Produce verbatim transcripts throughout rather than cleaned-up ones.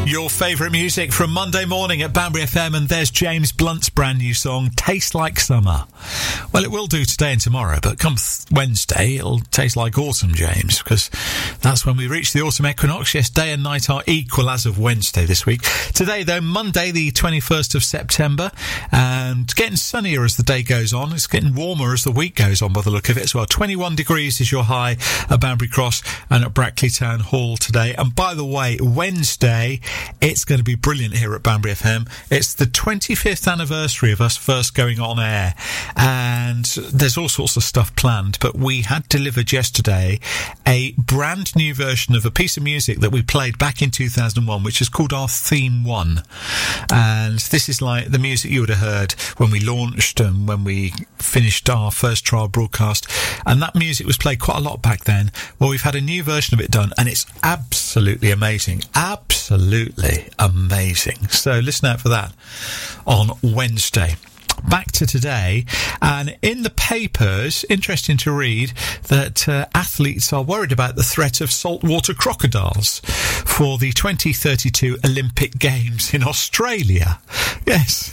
Your favourite music from Monday morning at Banbury F M, and there's James Blunt's brand new song, Taste Like Summer. Well, it will do today and tomorrow, but come th- Wednesday, it'll taste like autumn, James, because that's when we reach the autumn equinox. Yes, day and night are equal as of Wednesday this week. Today, though, Monday, the twenty-first of September, and getting sunnier as the day goes on. It's getting warmer as the week goes on by the look of it as well. twenty-one degrees is your high at Banbury Cross and at Brackley Town Hall today. And by the way, Wednesday, it's going to be brilliant here at Banbury F M. It's the twenty-fifth anniversary of us first going on air, and there's all sorts of stuff planned, but we had delivered yesterday a brand new version of a piece of music that we played back in two thousand one, which is called our Theme One. And this is like the music you would have heard when we launched and when we finished our first trial broadcast, and that music was played quite a lot back then. Well, we've had a new version of it done, and it's absolutely amazing. Absolutely amazing. So listen out for that on Wednesday. Back to today, and in the papers, interesting to read that uh, athletes are worried about the threat of saltwater crocodiles for the twenty thirty-two Olympic Games in Australia. Yes.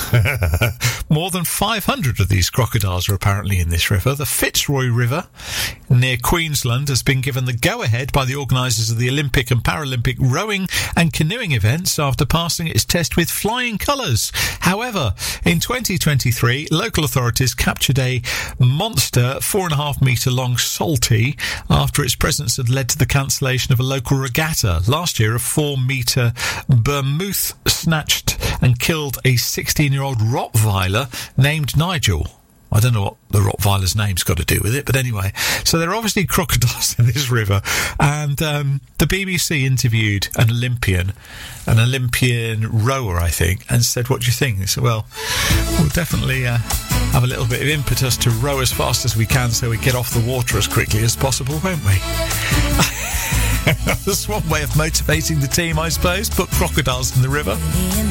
More than five hundred of these crocodiles are apparently in this river. The Fitzroy River near Queensland has been given the go-ahead by the organisers of the Olympic and Paralympic rowing and canoeing events after passing its test with flying colours. However, in twenty twenty-three, local authorities captured a monster four and a half metre long salty after its presence had led to the cancellation of a local regatta. Last year, a four metre Bermuth snatched and killed a sixteen-year-old Rottweiler named Nigel. I don't know what the Rottweiler's name's got to do with it, but anyway. So there are obviously crocodiles in this river, and um, the B B C interviewed an Olympian, an Olympian rower, I think, and said, what do you think? They said, well, we'll definitely uh, have a little bit of impetus to row as fast as we can so we get off the water as quickly as possible, won't we? That's one way of motivating the team, I suppose. Put crocodiles in the river.